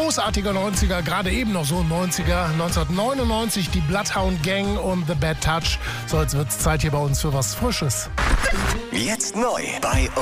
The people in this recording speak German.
großartiger 90er, gerade eben noch so ein 90er. 1999 die Bloodhound Gang und The Bad Touch. So, jetzt wird's Zeit hier bei uns für was Frisches. Jetzt neu bei